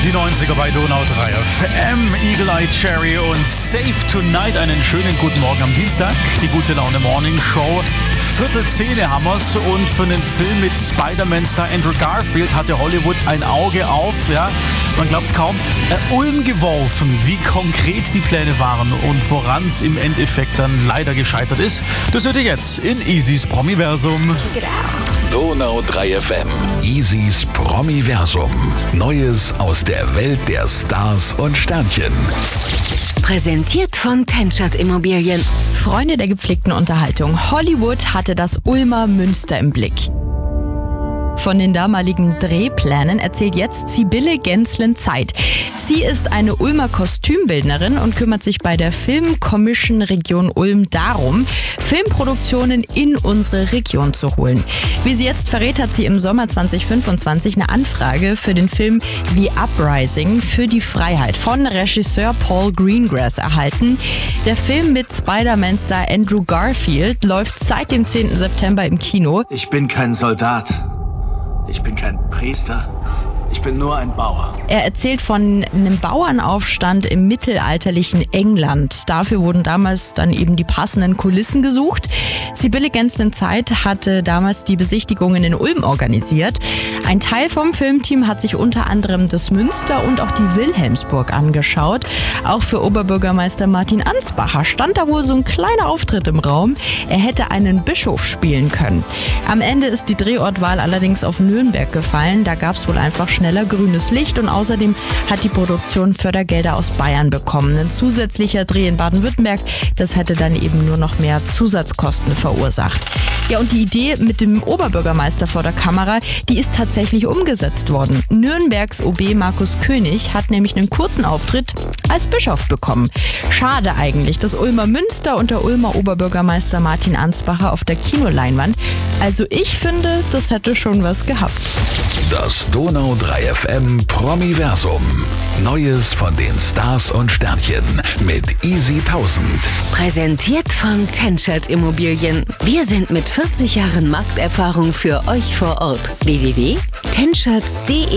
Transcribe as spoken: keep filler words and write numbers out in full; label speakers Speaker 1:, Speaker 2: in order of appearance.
Speaker 1: Die neunziger bei Donau drei F M, Eagle Eye Cherry und Save Tonight. Einen schönen guten Morgen am Dienstag. Die gute Laune Morning Show. Viertel Zähne haben wir's. Und für den Film mit Spider-Man-Star Andrew Garfield hatte Hollywood ein Auge auf. Ja, man glaubt's kaum. Äh, Ulm geworfen, wie konkret die Pläne waren und woran es im Endeffekt dann leider gescheitert ist. Das hört ihr jetzt in Easys Promiversum.
Speaker 2: Donau drei F M. Easys Promiversum. Neues aus der Welt der Stars und Sternchen.
Speaker 3: Präsentiert von Tenschert Immobilien.
Speaker 4: Freunde der gepflegten Unterhaltung. Hollywood hatte das Ulmer Münster im Blick. Von den damaligen Drehplänen erzählt jetzt Sibylle Genslen-Zeit. Sie ist eine Ulmer Kostümbildnerin und kümmert sich bei der Film Commission Region Ulm darum, Filmproduktionen in unsere Region zu holen. Wie sie jetzt verrät, hat sie im Sommer zwanzig fünfundzwanzig eine Anfrage für den Film The Uprising für die Freiheit von Regisseur Paul Greengrass erhalten. Der Film mit Spider-Man-Star Andrew Garfield läuft seit dem zehnten September im Kino.
Speaker 5: Ich bin kein Soldat. Ich bin kein Priester. Ich bin nur ein Bauer.
Speaker 4: Er erzählt von einem Bauernaufstand im mittelalterlichen England. Dafür wurden damals dann eben die passenden Kulissen gesucht. Sibylle Genslen-Zeit hatte damals die Besichtigungen in Ulm organisiert. Ein Teil vom Filmteam hat sich unter anderem das Münster und auch die Wilhelmsburg angeschaut. Auch für Oberbürgermeister Martin Ansbacher stand da wohl so ein kleiner Auftritt im Raum. Er hätte einen Bischof spielen können. Am Ende ist die Drehortwahl allerdings auf Nürnberg gefallen. Da gab es wohl einfach schneller grünes Licht und außerdem hat die Produktion Fördergelder aus Bayern bekommen. Ein zusätzlicher Dreh in Baden-Württemberg, das hätte dann eben nur noch mehr Zusatzkosten verursacht. Ja, und die Idee mit dem Oberbürgermeister vor der Kamera, die ist tatsächlich umgesetzt worden. Nürnbergs O B Markus König hat nämlich einen kurzen Auftritt als Bischof bekommen. Schade eigentlich, das Ulmer Münster und der Ulmer Oberbürgermeister Martin Ansbacher auf der Kinoleinwand. Also ich finde, das hätte schon was gehabt.
Speaker 2: Das Donau drei F M Promiversum. Neues von den Stars und Sternchen mit Easy tausend.
Speaker 3: Präsentiert von Tenschert Immobilien. Wir sind mit vierzig Jahren Markterfahrung für euch vor Ort. w w w punkt tenschert punkt de